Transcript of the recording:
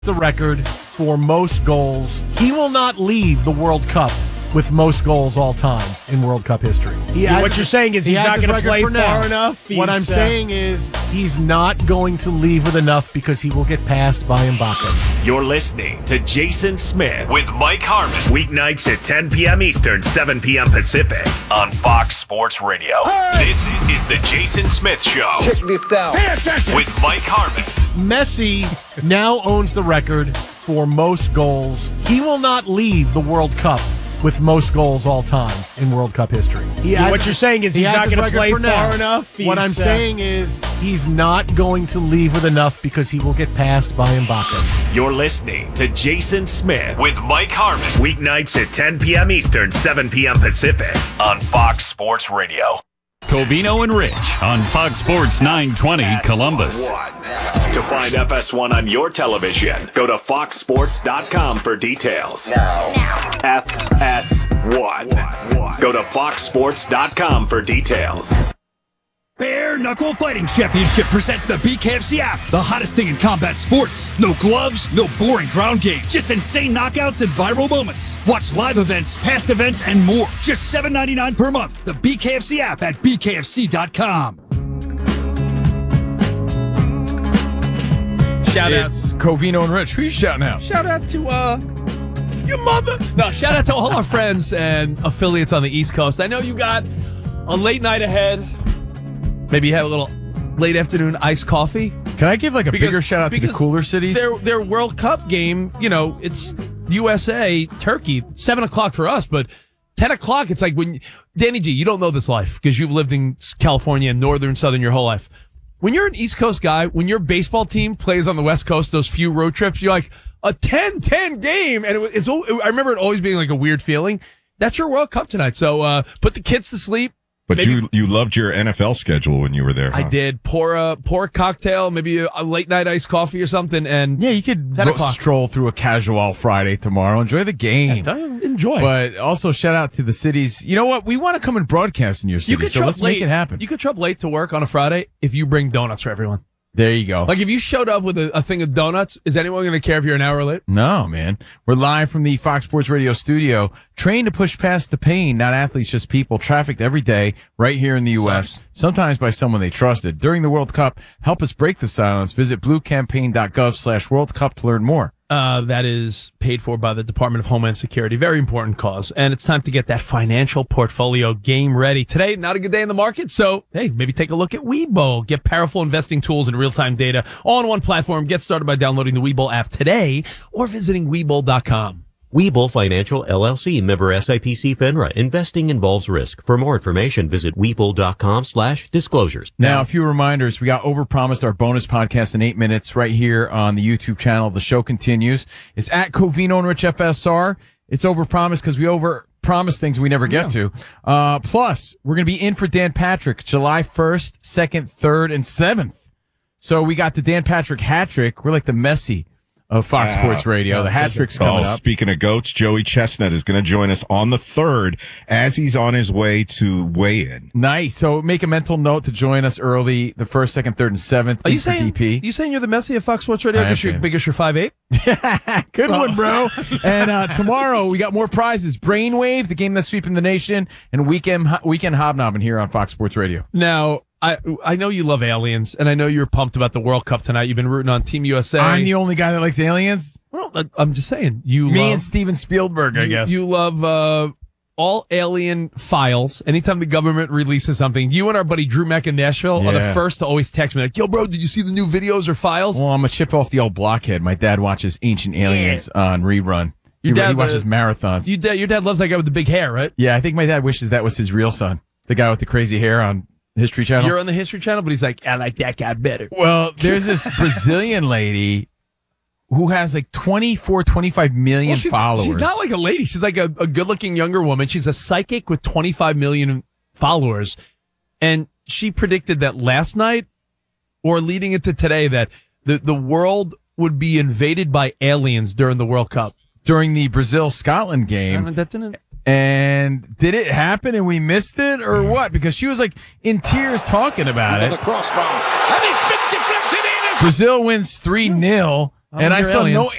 The record for most goals. He will not leave the World Cup with most goals all time in World Cup history. What you're saying is he's not going to play far enough? What I'm saying is he's not going to leave with enough because he will get passed by Mbappe. You're listening to Jason Smith with Mike Harmon. Weeknights at 10 p.m. Eastern, 7 p.m. Pacific on Fox Sports Radio. Hey! This is the Jason Smith Show. Check this out. Pay attention. With Mike Harmon. Messi now owns the record for most goals. He will not leave the World Cup with most goals all time in World Cup history. What you're saying is he's not going to play far enough? What I'm saying is he's not going to leave with enough because he will get passed by Mbappe. You're listening to Jason Smith with Mike Harmon. Weeknights at 10 p.m. Eastern, 7 p.m. Pacific on Fox Sports Radio. Covino and Rich on Fox Sports 920 Columbus. To find FS1 on your television, go to foxsports.com for details. Now. FS1. Go to foxsports.com for details. Bare Knuckle Fighting Championship presents the BKFC app, the hottest thing in combat sports. No gloves, no boring ground game, just insane knockouts and viral moments. Watch live events, past events, and more. Just $7.99 per month. The BKFC app at bkfc.com. Shout outs Covino and Rich. Who you shouting out? Shout out to your mother. No, shout out to all our friends and affiliates on the East Coast. I know you got a late night ahead. Maybe you had a little late afternoon iced coffee. Can I give like a bigger shout out to the cooler cities? Their World Cup game, you know, it's USA, Turkey, 7 o'clock for us, but 10 o'clock, it's like when, Danny G, you don't know this life because you've lived in California and northern, southern your whole life. When you're an East Coast guy, when your baseball team plays on the West Coast, those few road trips, you're like, a 10-10 game. And I remember it always being like a weird feeling. That's your World Cup tonight. So put the kids to sleep. But maybe, you loved your NFL schedule when you were there. Huh? I did. Pour a cocktail, maybe a late night iced coffee or something, and yeah, you could stroll through a casual Friday tomorrow. Enjoy the game. Enjoy. But also shout out to the cities. You know what? We want to come and broadcast in your city, so let's make it happen. You could show up late to work on a Friday if you bring donuts for everyone. There you go. Like if you showed up with a thing of donuts, is anyone going to care if you're an hour late? No, man. We're live from the Fox Sports Radio studio, trained to push past the pain, not athletes, just people, trafficked every day right here in the U.S., sometimes by someone they trusted. During the World Cup, help us break the silence. Visit bluecampaign.gov/World Cup to learn more. That is paid for by the Department of Homeland Security. Very important cause. And it's time to get that financial portfolio game ready. Today, not a good day in the market, so, hey, maybe take a look at Webull. Get powerful investing tools and real-time data all on one platform. Get started by downloading the Webull app today or visiting Webull.com. Webull Financial LLC, member SIPC FINRA. Investing involves risk. For more information, visit Webull.com/disclosures. Now, a few reminders. We got overpromised our bonus podcast in 8 minutes right here on the YouTube channel. The show continues. It's at Covino and Rich FSR. It's overpromised because we overpromise things we never get to. Plus, we're going to be in for Dan Patrick July 1st, 2nd, 3rd, and 7th. So we got the Dan Patrick hat trick. We're like the Messi of Fox Sports Radio. The hat trick's coming up. Speaking of goats, Joey Chestnut is going to join us on the 3rd as he's on his way to weigh in. Nice. So make a mental note to join us early, the 1st, 2nd, 3rd, and 7th. Are you saying you're the Messi of Fox Sports Radio because you're 5'8"? Good one, bro. And tomorrow we got more prizes. Brainwave, the game that's sweeping the nation, and weekend hobnobbing here on Fox Sports Radio. Now, I know you love aliens, and I know you're pumped about the World Cup tonight. You've been rooting on Team USA. I'm the only guy that likes aliens? Well, I'm just saying. Me and Steven Spielberg, I guess. You love all alien files. Anytime the government releases something, you and our buddy Drew Mack in Nashville are the first to always text me like, yo, bro, did you see the new videos or files? Well, I'm a chip off the old blockhead. My dad watches Ancient Aliens on rerun. He watches marathons. Your dad loves that guy with the big hair, right? Yeah, I think my dad wishes that was his real son. The guy with the crazy hair on History Channel. You're on the History Channel, but he's like, I like that guy better. Well, there's this Brazilian lady who has like 25 million followers. She's not like a lady. She's like a good-looking younger woman. She's a psychic with 25 million followers. And she predicted that last night, or leading into today, that the world would be invaded by aliens during the World Cup. During the Brazil-Scotland game. That didn't... And did it happen and we missed it or what? Because she was like in tears talking about it. The crossbar. And it's been deflected in. Brazil wins 3-0. And I saw aliens. no